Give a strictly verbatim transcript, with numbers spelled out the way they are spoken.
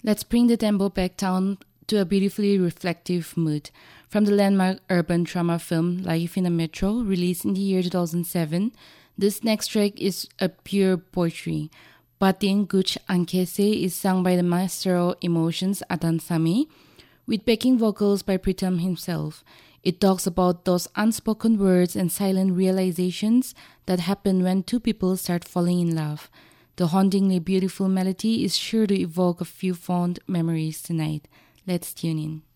Let's bring the tempo back down to a beautifully reflective mood. From the landmark urban drama film Life in a Metro, released in the year two thousand seven, this next track is a pure poetry. Batin Kuch Ankhe is sung by the master of emotions Adan Sami, with backing vocals by Pritam himself. It talks about those unspoken words and silent realizations that happen when two people start falling in love. The hauntingly beautiful melody is sure to evoke a few fond memories tonight. Let's tune in.